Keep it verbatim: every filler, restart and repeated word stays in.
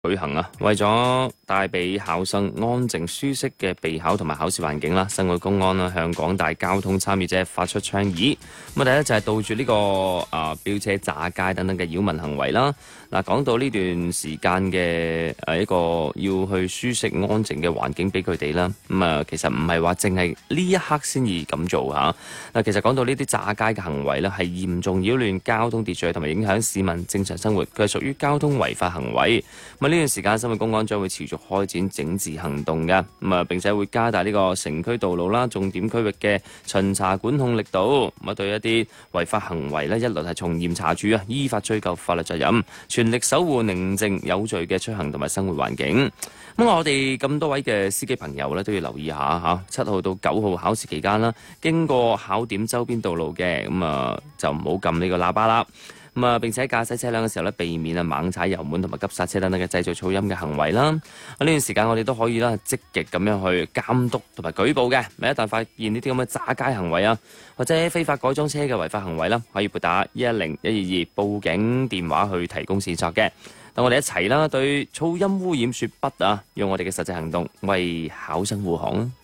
舉行啊，為咗帶俾考生安靜舒適嘅備考同埋考試環境啦，生活公安啦向廣大交通參與者發出倡議。咁啊，第一就係杜絕呢個啊飆車、炸街等等嘅擾民行為啦。嗱，講到呢段時間嘅誒一個要去舒適安靜嘅環境俾佢哋啦，咁啊其實唔係話淨係呢一刻先至咁做嚇。嗱，其實講到呢啲炸街嘅行為咧，係嚴重擾亂交通秩序同埋影響市民正常生活，佢係屬於交通違法行為。咁呢段時間，新聞公安將會持續開展整治行動嘅，咁啊並且會加大呢個城區道路啦、重點區域嘅巡查管控力度，咁啊對一啲違法行為呢，一律係從嚴查處啊，依法追究法律責任，全力守護寧靜有序嘅出行同埋生活環境。咁我哋咁多位嘅司機朋友呢，都要留意下嚇，七號到九號考試期間啦，經過考點周邊道路嘅，咁啊就唔好撳呢個喇叭啦。咁啊，並且駕駛車輛嘅時候咧，避免啊猛踩油門同埋急剎車等等嘅製造噪音嘅行為啦。呢段時間我哋都可以啦，積極咁樣去監督同埋舉報嘅。一旦發現呢啲咁嘅炸街行為啊，或者非法改裝車嘅違法行為啦，可以撥打一一零一二二報警電話去提供線索嘅。等我哋一齊啦，對噪音污染說不啊，用我哋嘅實際行動為考生護航啊！